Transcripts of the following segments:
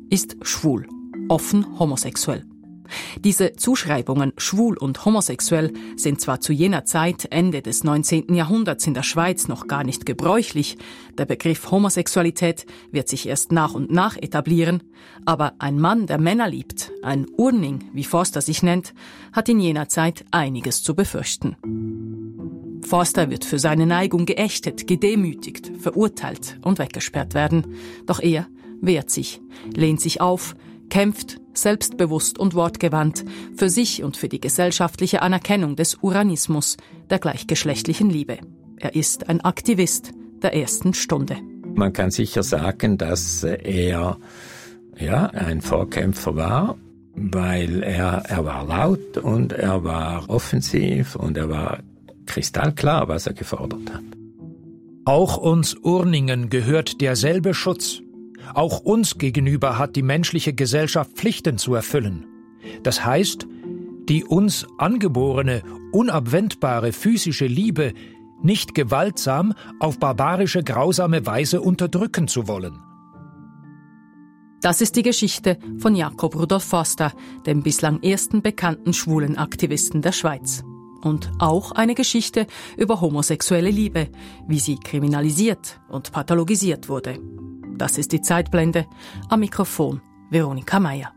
ist schwul, offen homosexuell. Diese Zuschreibungen schwul und homosexuell sind zwar zu jener Zeit, Ende des 19. Jahrhunderts in der Schweiz, noch gar nicht gebräuchlich. Der Begriff Homosexualität wird sich erst nach und nach etablieren. Aber ein Mann, der Männer liebt, ein Urning, wie Forster sich nennt, hat in jener Zeit einiges zu befürchten. Forster wird für seine Neigung geächtet, gedemütigt, verurteilt und weggesperrt werden. Doch er wehrt sich, lehnt sich auf, kämpft, selbstbewusst und wortgewandt, für sich und für die gesellschaftliche Anerkennung des Uranismus, der gleichgeschlechtlichen Liebe. Er ist ein Aktivist der ersten Stunde. Man kann sicher sagen, dass er ein Vorkämpfer war, weil er war laut und er war offensiv und er war kristallklar, was er gefordert hat. Auch uns Urningen gehört derselbe Schutz. Auch uns gegenüber hat die menschliche Gesellschaft Pflichten zu erfüllen. Das heißt, die uns angeborene, unabwendbare physische Liebe nicht gewaltsam auf barbarische, grausame Weise unterdrücken zu wollen. Das ist die Geschichte von Jakob Rudolf Forster, dem bislang ersten bekannten schwulen Aktivisten der Schweiz. Und auch eine Geschichte über homosexuelle Liebe, wie sie kriminalisiert und pathologisiert wurde. Das ist die Zeitblende. Am Mikrofon Veronika Meyer.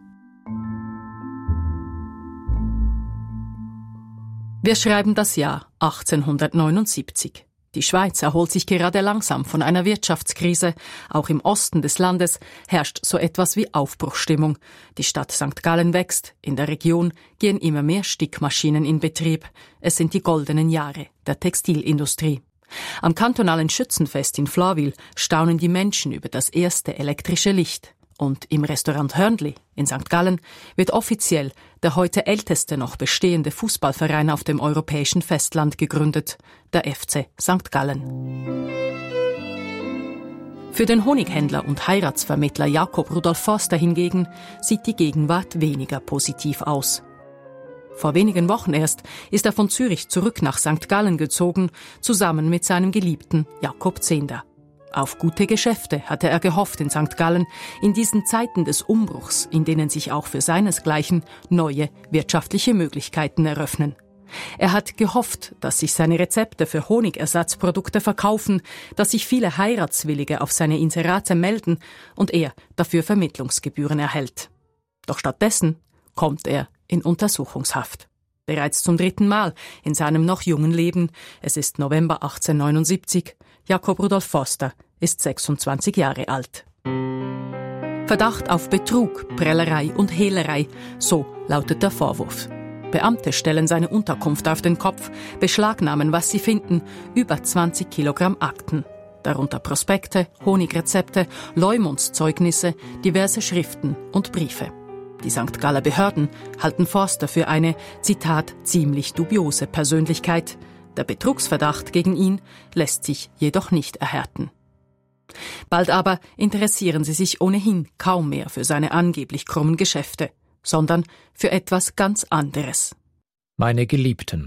Wir schreiben das Jahr 1879. Die Schweiz erholt sich gerade langsam von einer Wirtschaftskrise. Auch im Osten des Landes herrscht so etwas wie Aufbruchsstimmung. Die Stadt St. Gallen wächst. In der Region gehen immer mehr Stickmaschinen in Betrieb. Es sind die goldenen Jahre der Textilindustrie. Am kantonalen Schützenfest in Flawil staunen die Menschen über das erste elektrische Licht. Und im Restaurant Hörnli in St. Gallen wird offiziell der heute älteste noch bestehende Fußballverein auf dem europäischen Festland gegründet, der FC St. Gallen. Für den Honighändler und Heiratsvermittler Jakob Rudolf Forster hingegen sieht die Gegenwart weniger positiv aus. Vor wenigen Wochen erst ist er von Zürich zurück nach St. Gallen gezogen, zusammen mit seinem Geliebten Jakob Zehnder. Auf gute Geschäfte hatte er gehofft in St. Gallen, in diesen Zeiten des Umbruchs, in denen sich auch für seinesgleichen neue wirtschaftliche Möglichkeiten eröffnen. Er hat gehofft, dass sich seine Rezepte für Honigersatzprodukte verkaufen, dass sich viele Heiratswillige auf seine Inserate melden und er dafür Vermittlungsgebühren erhält. Doch stattdessen kommt er in Untersuchungshaft. Bereits zum 3. Mal in seinem noch jungen Leben. Es ist November 1879. Jakob Rudolf Forster ist 26 Jahre alt. Verdacht auf Betrug, Prellerei und Hehlerei, so lautet der Vorwurf. Beamte stellen seine Unterkunft auf den Kopf, beschlagnahmen, was sie finden, über 20 Kilogramm Akten. Darunter Prospekte, Honigrezepte, Leumundszeugnisse, diverse Schriften und Briefe. Die St. Galler Behörden halten Forster für eine, Zitat, ziemlich dubiose Persönlichkeit. Der Betrugsverdacht gegen ihn lässt sich jedoch nicht erhärten. Bald aber interessieren sie sich ohnehin kaum mehr für seine angeblich krummen Geschäfte, sondern für etwas ganz anderes. Meine Geliebten.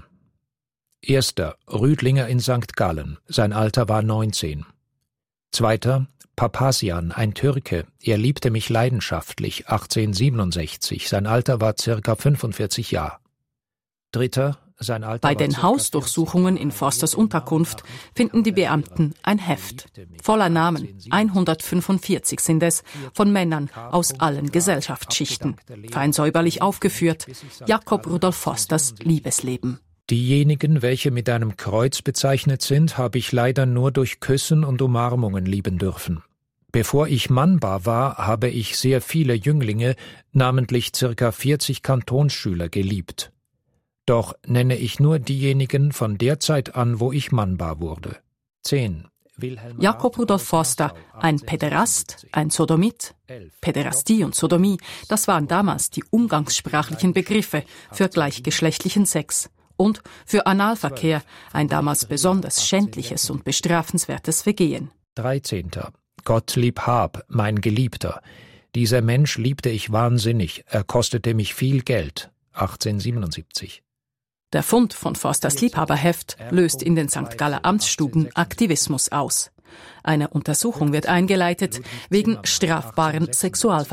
Erster, Rüdlinger in St. Gallen. Sein Alter war 19. Zweiter, Papazian, ein Türke. Er liebte mich leidenschaftlich, 1867. Sein Alter war ca. 45 Jahre. Dritter, sein Alter Bei den Hausdurchsuchungen in Forsters Unterkunft finden die Beamten ein Heft. Voller Namen, 145 sind es, von Männern aus allen Gesellschaftsschichten. Fein säuberlich aufgeführt, Jakob Rudolf Forsters Liebesleben. Diejenigen, welche mit einem Kreuz bezeichnet sind, habe ich leider nur durch Küssen und Umarmungen lieben dürfen. Bevor ich mannbar war, habe ich sehr viele Jünglinge, namentlich ca. 40 Kantonsschüler, geliebt. Doch nenne ich nur diejenigen von der Zeit an, wo ich mannbar wurde. 10. Jakob Rudolf Forster, ein Päderast, ein Sodomit. Päderastie und Sodomie, das waren damals die umgangssprachlichen Begriffe für gleichgeschlechtlichen Sex. Und für Analverkehr, ein damals besonders schändliches und bestrafenswertes Vergehen. 13. Gottlieb Haab, mein Geliebter. Dieser Mensch liebte ich wahnsinnig, er kostete mich viel Geld. 1877. Der Fund von Forsters Liebhaberheft löst in den St. Galler Amtsstuben Aktivismus aus. Eine Untersuchung wird eingeleitet wegen strafbaren Sexualverhaltens.